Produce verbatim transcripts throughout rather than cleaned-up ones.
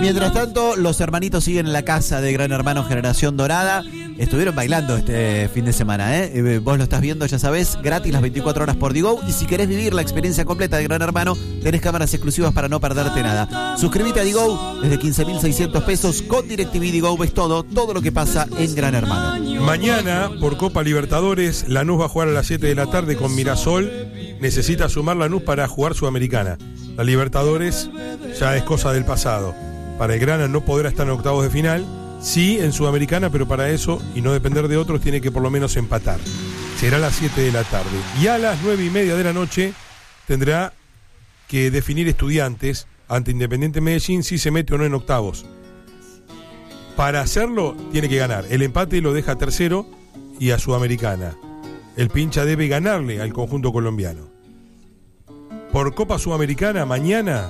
Mientras tanto, los hermanitos siguen en la casa de Gran Hermano Generación Dorada. Estuvieron bailando este fin de semana, ¿eh? Eh, Vos lo estás viendo, ya sabés, gratis las veinticuatro horas por Digo. Y si querés vivir la experiencia completa de Gran Hermano, tenés cámaras exclusivas para no perderte nada. Suscríbete a Digo desde quince mil seiscientos pesos. Con DirecTV Digo ves todo, todo lo que pasa en Gran Hermano. Mañana, por Copa Libertadores, Lanús va a jugar a las siete de la tarde con Mirasol. Necesita sumar Lanús para jugar Sudamericana. La Libertadores ya es cosa del pasado. Para el Grana no podrá estar en octavos de final, sí en Sudamericana, pero para eso, y no depender de otros, tiene que por lo menos empatar. Será a las siete de la tarde. Y a las nueve y media de la noche tendrá que definir Estudiantes ante Independiente Medellín si se mete o no en octavos. Para hacerlo, tiene que ganar. El empate lo deja tercero y a Sudamericana. El pincha debe ganarle al conjunto colombiano. Por Copa Sudamericana, mañana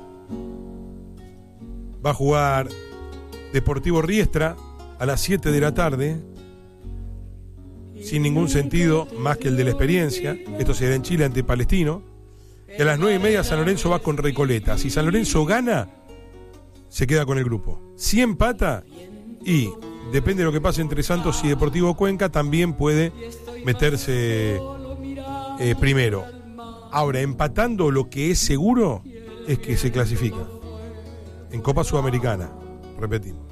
va a jugar Deportivo Riestra a las siete de la tarde, sin ningún sentido más que el de la experiencia. Esto se dará en Chile ante Palestino. Y a las nueve y media San Lorenzo va con Recoleta. Si San Lorenzo gana, se queda con el grupo. Si empata, y depende de lo que pase entre Santos y Deportivo Cuenca, también puede meterse eh, primero. Ahora, empatando, lo que es seguro es que se clasifica en Copa Sudamericana. Repetimos.